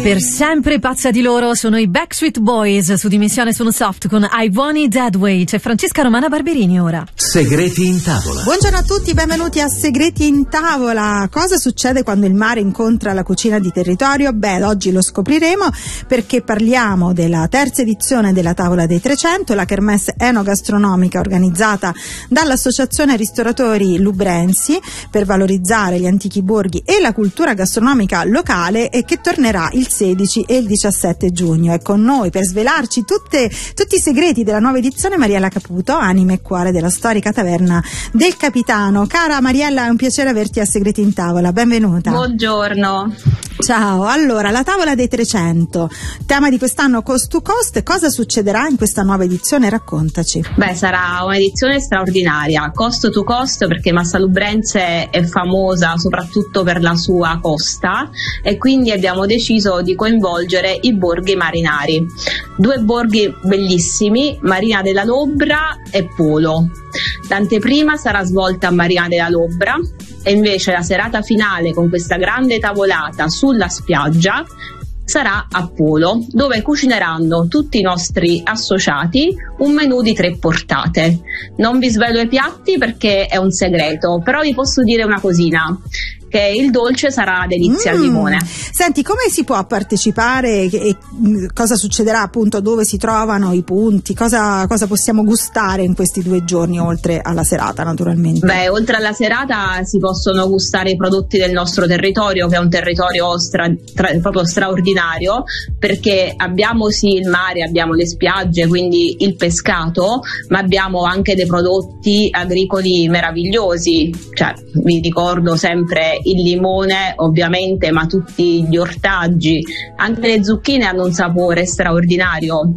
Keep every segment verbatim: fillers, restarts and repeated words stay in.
Per sempre pazza di loro sono i Backstreet Boys su Dimensione Suono Soft con I Want It That Way. C'è Francesca Romana Barberini ora. Segreti in tavola. Buongiorno a tutti, benvenuti a Segreti in tavola. Cosa succede quando il mare incontra la cucina di territorio? Beh, oggi lo scopriremo perché parliamo della terza edizione della Tavola dei trecento, la kermesse enogastronomica organizzata dall'Associazione Ristoratori Lubrensi per valorizzare gli antichi borghi e la cultura gastronomica locale, e che tornerà il sedici e il diciassette giugno. È con noi per svelarci tutte, tutti i segreti della nuova edizione Mariella Caputo, anima e cuore della storica taverna del Capitano. Cara Mariella, è un piacere averti a Segreti in tavola, benvenuta. Buongiorno. Ciao, allora la Tavola dei trecento, tema di quest'anno Cost to Cost. Cosa succederà in questa nuova edizione? Raccontaci. Beh, sarà un'edizione straordinaria, cost to cost, perché Massa Lubrense è famosa soprattutto per la sua costa e quindi abbiamo deciso di coinvolgere i borghi marinari. Due borghi bellissimi, Marina della Lobra e Polo. L'anteprima sarà svolta a Marina della Lobra e invece la serata finale, con questa grande tavolata sulla spiaggia, sarà a Polo, dove cucineranno tutti i nostri associati un menù di tre portate. Non vi svelo i piatti perché è un segreto, però vi posso dire una cosina, che il dolce sarà delizia al mm. limone. Senti, come si può partecipare e, e cosa succederà, appunto, dove si trovano i punti, cosa, cosa possiamo gustare in questi due giorni oltre alla serata, naturalmente? Beh, oltre alla serata si possono gustare i prodotti del nostro territorio, che è un territorio stra, tra, proprio straordinario, perché abbiamo sì il mare, abbiamo le spiagge, quindi il pescato, ma abbiamo anche dei prodotti agricoli meravigliosi. Cioè, vi ricordo sempre il limone, ovviamente, ma tutti gli ortaggi, anche le zucchine hanno un sapore straordinario.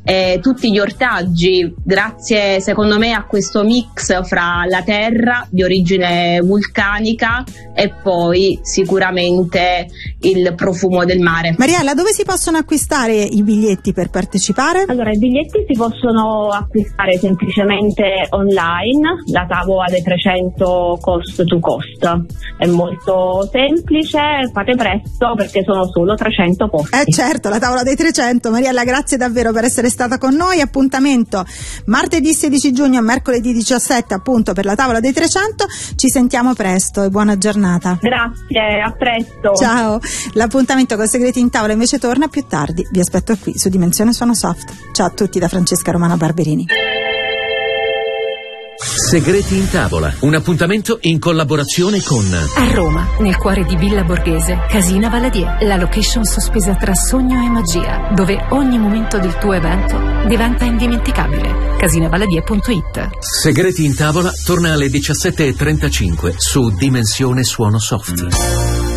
E tutti gli ortaggi, grazie secondo me a questo mix fra la terra di origine vulcanica e poi sicuramente il profumo del mare. Mariella, dove si possono acquistare i biglietti per partecipare? Allora, i biglietti si possono acquistare semplicemente online, la Tavola dei trecento Cost to Cost. È molto semplice, fate presto perché sono solo trecento posti. Eh certo, la Tavola dei trecento. Mariella, grazie davvero per essere stata con noi. Appuntamento martedì sedici giugno, mercoledì diciassette, appunto, per la Tavola dei trecento. Ci sentiamo presto e buona giornata. Grazie, a presto. Ciao. L'appuntamento con Segreti in tavola invece torna più tardi. Vi aspetto qui su Dimensione Suono Soft. Ciao a tutti da Francesca Romana Barberini. Segreti in tavola, un appuntamento in collaborazione con a Roma, nel cuore di Villa Borghese, Casina Valadier, la location sospesa tra sogno e magia, dove ogni momento del tuo evento diventa indimenticabile. casina valadier punto it. Segreti in tavola torna alle diciassette e trentacinque su Dimensione Suono Soft.